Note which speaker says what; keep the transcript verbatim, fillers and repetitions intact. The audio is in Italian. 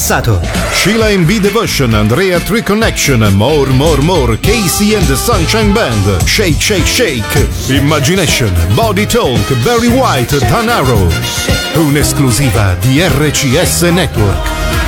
Speaker 1: passato.
Speaker 2: Sheila and B Devotion, Andrea Tree Connection, More More More, Casey and the Sunshine Band, Shake Shake Shake, Imagination, Body Talk, Barry White, Dan Arrow. Un'esclusiva di R C S Network.